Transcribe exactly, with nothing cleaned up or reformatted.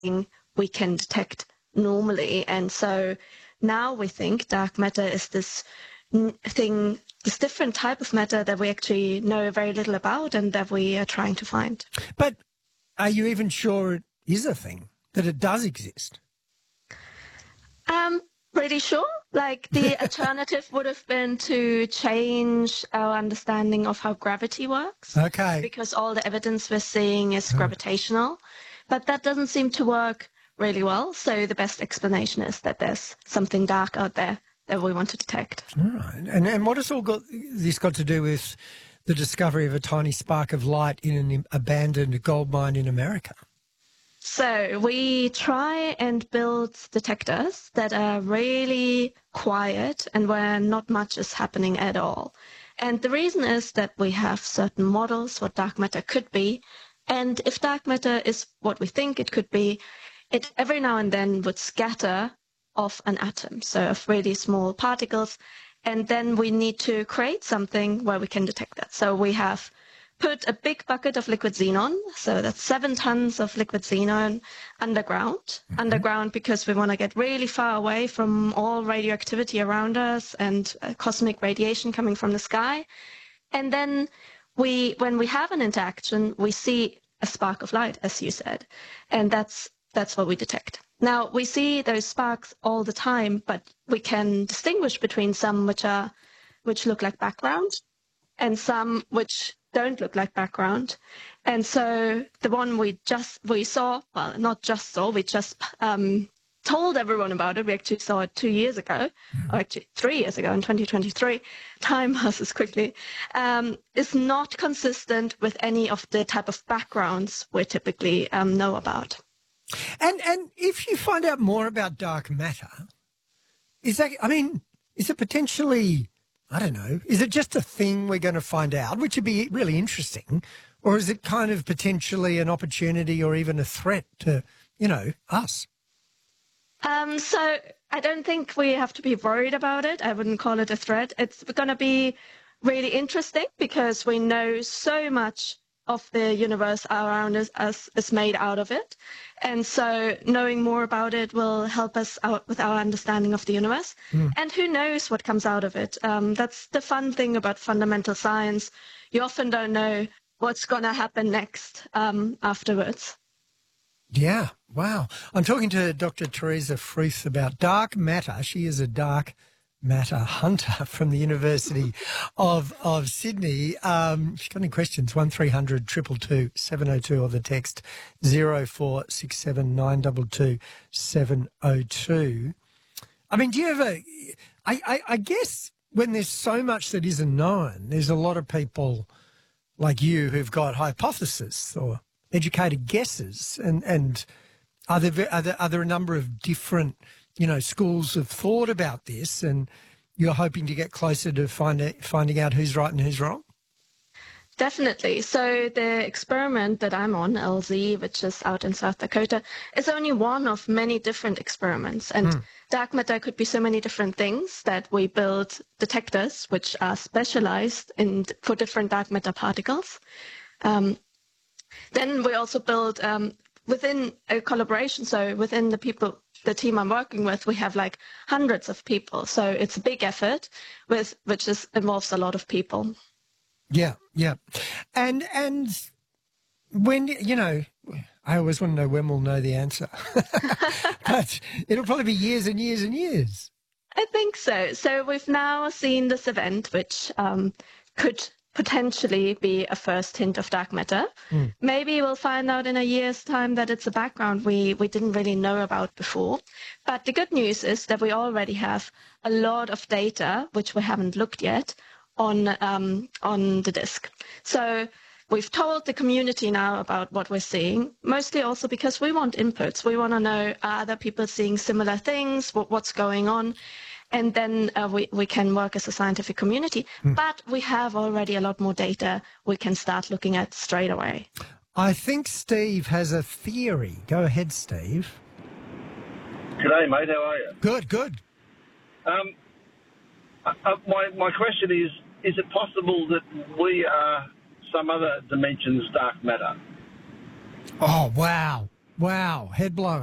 we can detect normally. And so now we think dark matter is this thing, this different type of matter that we actually know very little about and that we are trying to find. But are you even sure it is a thing, that it does exist? Um, pretty sure. Like, the alternative would have been to change our understanding of how gravity works. Okay. Because all the evidence we're seeing is Oh. gravitational. But that doesn't seem to work really well. So the best explanation is that there's something dark out there that we want to detect. All right. And, and what has all got this got to do with the discovery of a tiny spark of light in an abandoned gold mine in America? So we try and build detectors that are really quiet and where not much is happening at all. And the reason is that we have certain models what dark matter could be. And if dark matter is what we think it could be, it every now and then would scatter off an atom, so of really small particles. And then we need to create something where we can detect that. So we have put a big bucket of liquid xenon, so that's seven tons of liquid xenon underground. Mm-hmm. Underground because we want to get really far away from all radioactivity around us and uh, cosmic radiation coming from the sky. And then we, when we have an interaction, we see a spark of light, as you said, and that's that's what we detect. Now, we see those sparks all the time, but we can distinguish between some which are which look like background and some which don't look like background. And so the one we just we saw, well, not just saw, we just um, told everyone about it. We actually saw it two years ago, or actually three years ago in twenty twenty-three. Time passes quickly. Um, is not consistent with any of the type of backgrounds we typically um, know about. And and if you find out more about dark matter, is that, I mean, is it potentially, I don't know, is it just a thing we're going to find out, which would be really interesting, or is it kind of potentially an opportunity or even a threat to, you know, us? Um, so I don't think we have to be worried about it. I wouldn't call it a threat. It's going to be really interesting because we know so much of the universe around us, us is made out of it. And so knowing more about it will help us out with our understanding of the universe. Mm. And who knows what comes out of it. Um, that's the fun thing about fundamental science. You often don't know what's going to happen next um, afterwards. Yeah, wow. I'm talking to Doctor Teresa Frith about dark matter. She is a dark matter hunter from the University of of Sydney. Um, if you've got any questions, one three hundred two two two seven oh two or the text zero four six seven nine two two seven oh two. I mean, do you ever, I, I, I guess when there's so much that isn't known, there's a lot of people like you who've got hypotheses or educated guesses, and, and are there, are there, are there a number of different, you know, schools of thought about this, and you're hoping to get closer to find out, finding out who's right and who's wrong? Definitely. So the experiment that I'm on, L Z, which is out in South Dakota, is only one of many different experiments. And mm. dark matter could be so many different things that we build detectors which are specialized in for different dark matter particles. Um, then we also build um, within a collaboration, so within the people, the team I'm working with, we have like hundreds of people. So it's a big effort with which is, involves a lot of people. Yeah, yeah. And and when, you know, I always want to know when we'll know the answer. But it'll probably be years and years and years. I think so. So we've now seen this event, which um, could potentially be a first hint of dark matter. Mm. Maybe we'll find out in a year's time that it's a background we, we didn't really know about before. But the good news is that we already have a lot of data, which we haven't looked yet, on um, on the disk. So we've told the community now about what we're seeing, mostly also because we want inputs. We want to know, are other people seeing similar things? What, what's going on? And then uh, we, we can work as a scientific community. Mm. But we have already a lot more data we can start looking at straight away. I think Steve has a theory. Go ahead, Steve. G'day, mate. How are you? Good, good. Um, uh, my, my question is, is it possible that we are some other dimension's dark matter? Oh, wow. Wow, head blower.